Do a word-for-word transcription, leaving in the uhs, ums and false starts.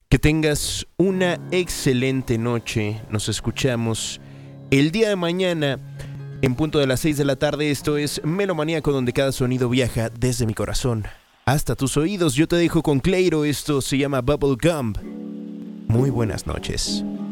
Que tengas una excelente noche. Nos escuchamos el día de mañana en punto de las seis de la tarde. Esto es Melomaníaco, donde cada sonido viaja desde mi corazón hasta tus oídos. Yo te dejo con Cleiro. Esto se llama Bubblegum. Muy buenas noches.